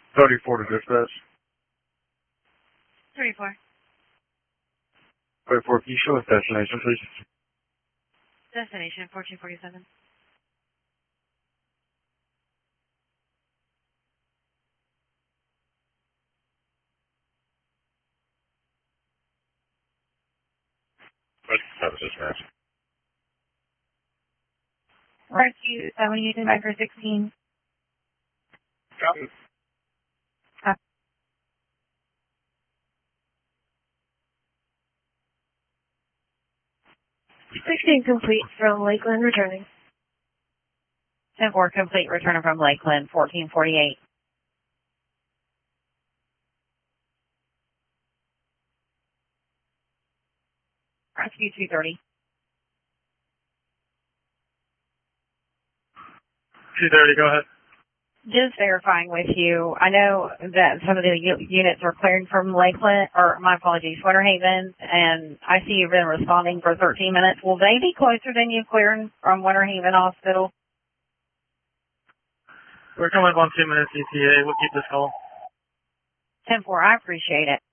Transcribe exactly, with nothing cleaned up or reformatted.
thirty-four to dispatch. thirty-four. thirty-four, can you show us destination, please? Destination, fourteen forty-seven. That was dispatch. Rescue seventy-two Micro sixteen. Copy. Copy. sixteen complete from Lakeland returning. ten four complete returning from Lakeland, fourteen forty-eight. Rescue two thirty. two thirty, go ahead. Just verifying with you, I know that some of the u- units are clearing from Lakeland, or my apologies, Winter Haven, and I see you've been responding for thirteen minutes. Will they be closer than you clearing from Winter Haven Hospital? We're coming up on two minutes E T A. We'll keep this call. ten four, I appreciate it.